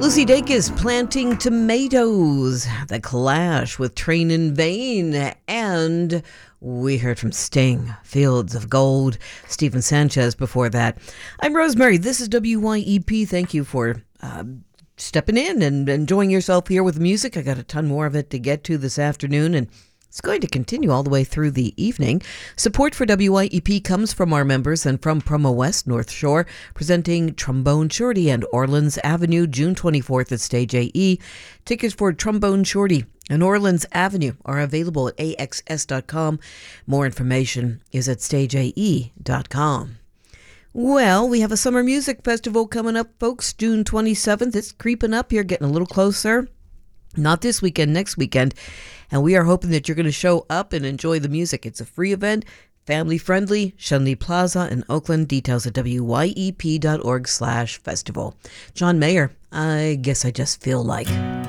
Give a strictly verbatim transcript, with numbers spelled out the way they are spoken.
Lucy Dacus planting tomatoes. The Clash with Train in Vain. And we heard from Sting, Fields of Gold. Stephen Sanchez before that. I'm Rosemary. This is W Y E P. Thank you for uh, stepping in and enjoying yourself here with music. I got a ton more of it to get to this afternoon, and it's going to continue all the way through the evening. Support for W Y E P comes from our members and from Promo West North Shore, presenting Trombone Shorty and Orleans Avenue, June twenty-fourth at Stage A E. Tickets for Trombone Shorty and Orleans Avenue are available at A X S dot com. More information is at stage A E dot com. Well, we have a summer music festival coming up, folks, June twenty-seventh. It's creeping up here, getting a little closer. Not this weekend, next weekend. And we are hoping that you're going to show up and enjoy the music. It's a free event, family friendly, Shenley Plaza in Oakland. Details at W Y E P dot org slash festival. John Mayer, I guess I just feel like...